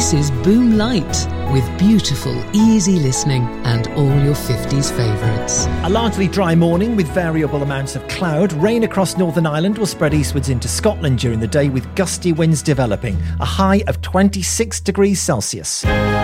This is Boom Light, with beautiful, easy listening and all your 50s favourites. A largely dry morning with variable amounts of cloud. Rain across Northern Ireland will spread eastwards into Scotland during the day, with gusty winds developing. A high of 26 degrees Celsius.